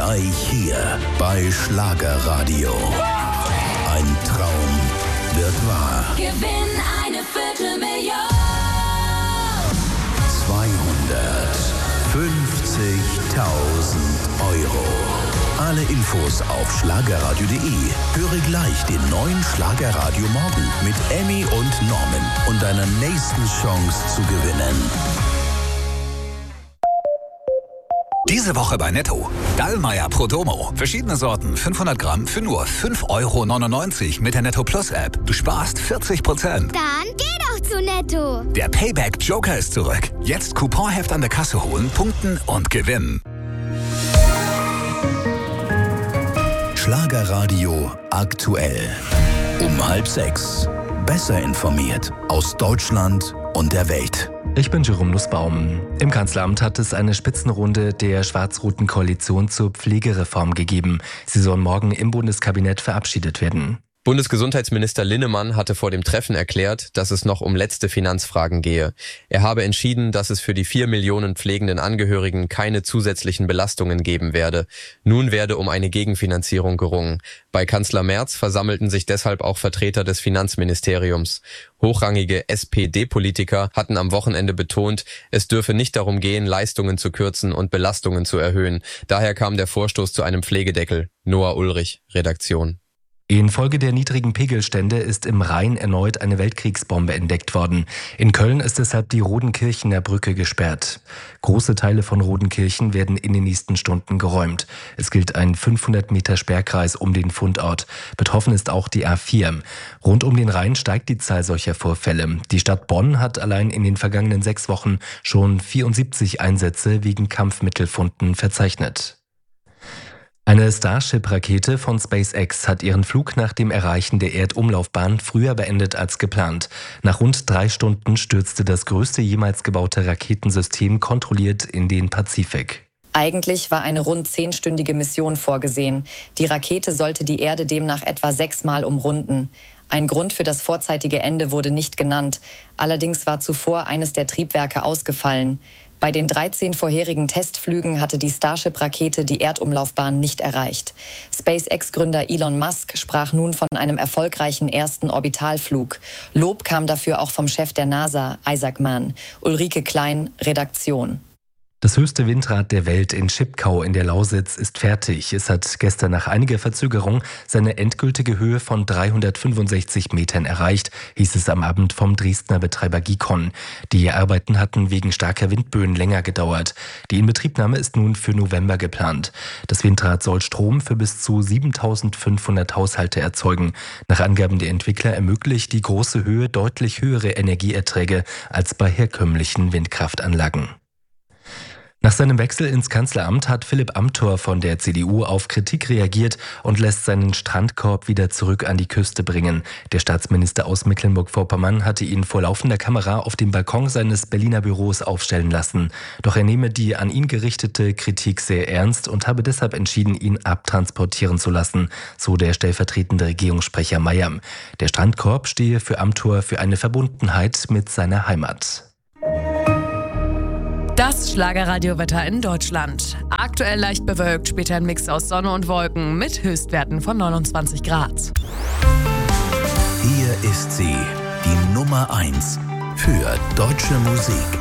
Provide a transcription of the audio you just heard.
Gleich hier bei Schlagerradio. Ein Traum wird wahr. Gewinn eine Viertelmillion. 250.000 Euro. Alle Infos auf schlagerradio.de. Höre gleich den neuen Schlagerradio Morgen mit Emmy und Norman und deiner nächsten Chance zu gewinnen. Diese Woche bei Netto. Dallmayr Pro Domo. Verschiedene Sorten, 500 Gramm für nur 5,99 € mit der Netto Plus App. Du sparst 40%. Dann geh doch zu Netto. Der Payback Joker ist zurück. Jetzt Couponheft an der Kasse holen, punkten und gewinnen. Schlagerradio aktuell. Um 5:30. Besser informiert aus Deutschland und der Welt. Ich bin Jerome Nussbaum. Im Kanzleramt hat es eine Spitzenrunde der schwarz-roten Koalition zur Pflegereform gegeben. Sie soll morgen im Bundeskabinett verabschiedet werden. Bundesgesundheitsminister Linnemann hatte vor dem Treffen erklärt, dass es noch um letzte Finanzfragen gehe. Er habe entschieden, dass es für die 4 Millionen pflegenden Angehörigen keine zusätzlichen Belastungen geben werde. Nun werde um eine Gegenfinanzierung gerungen. Bei Kanzler Merz versammelten sich deshalb auch Vertreter des Finanzministeriums. Hochrangige SPD-Politiker hatten am Wochenende betont, es dürfe nicht darum gehen, Leistungen zu kürzen und Belastungen zu erhöhen. Daher kam der Vorstoß zu einem Pflegedeckel. Noah Ulrich, Redaktion. Infolge der niedrigen Pegelstände ist im Rhein erneut eine Weltkriegsbombe entdeckt worden. In Köln ist deshalb die Rodenkirchener Brücke gesperrt. Große Teile von Rodenkirchen werden in den nächsten Stunden geräumt. Es gilt ein 500 Meter Sperrkreis um den Fundort. Betroffen ist auch die A4. Rund um den Rhein steigt die Zahl solcher Vorfälle. Die Stadt Bonn hat allein in den vergangenen 6 Wochen schon 74 Einsätze wegen Kampfmittelfunden verzeichnet. Eine Starship-Rakete von SpaceX hat ihren Flug nach dem Erreichen der Erdumlaufbahn früher beendet als geplant. Nach rund 3 Stunden stürzte das größte jemals gebaute Raketensystem kontrolliert in den Pazifik. Eigentlich war eine rund 10-stündige Mission vorgesehen. Die Rakete sollte die Erde demnach etwa 6-mal umrunden. Ein Grund für das vorzeitige Ende wurde nicht genannt. Allerdings war zuvor eines der Triebwerke ausgefallen. Bei den 13 vorherigen Testflügen hatte die Starship-Rakete die Erdumlaufbahn nicht erreicht. SpaceX-Gründer Elon Musk sprach nun von einem erfolgreichen ersten Orbitalflug. Lob kam dafür auch vom Chef der NASA, Isaac Mann. Ulrike Klein, Redaktion. Das höchste Windrad der Welt in Schipkau in der Lausitz ist fertig. Es hat gestern nach einiger Verzögerung seine endgültige Höhe von 365 Metern erreicht, hieß es am Abend vom Dresdner Betreiber Gicon. Die Arbeiten hatten wegen starker Windböen länger gedauert. Die Inbetriebnahme ist nun für November geplant. Das Windrad soll Strom für bis zu 7.500 Haushalte erzeugen. Nach Angaben der Entwickler ermöglicht die große Höhe deutlich höhere Energieerträge als bei herkömmlichen Windkraftanlagen. Nach seinem Wechsel ins Kanzleramt hat Philipp Amthor von der CDU auf Kritik reagiert und lässt seinen Strandkorb wieder zurück an die Küste bringen. Der Staatsminister aus Mecklenburg-Vorpommern hatte ihn vor laufender Kamera auf dem Balkon seines Berliner Büros aufstellen lassen. Doch er nehme die an ihn gerichtete Kritik sehr ernst und habe deshalb entschieden, ihn abtransportieren zu lassen, so der stellvertretende Regierungssprecher Mayer. Der Strandkorb stehe für Amthor für eine Verbundenheit mit seiner Heimat. Das Schlagerradiowetter in Deutschland. Aktuell leicht bewölkt, später ein Mix aus Sonne und Wolken mit Höchstwerten von 29 Grad. Hier ist sie, die Nummer 1 für deutsche Musik.